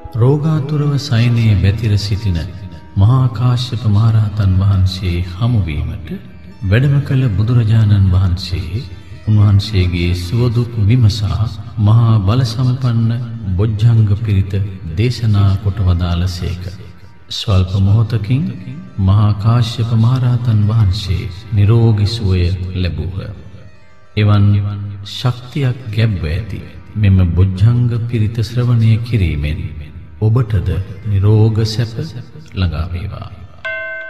රෝගාතුරව සයනයේ බැතිර සිටින මහා කාශ්‍යප මහරහතන් වහන්සේ හමුවීමට වැඩම කළ බුදුරජාණන් වහන්සේ උන්වහන්සේගේ සුවදුක් විමසා මහා බල සම්පන්න බොජ්ජංග පිරිත දේශනා කොට වදාළසේක. ස්වල්ප මොහොතකින් මහා කාශ්‍යප මහරහතන් වහන්සේ නිරෝගී සුවය ලැබුව. එවන් ශක්තියක් ගැබ්ව ඇති මෙම බොජ්ජංග පිරිත ශ්‍රවණය කිරීමෙන් ඔබටද නිරෝග සැප ළඟා වේවා.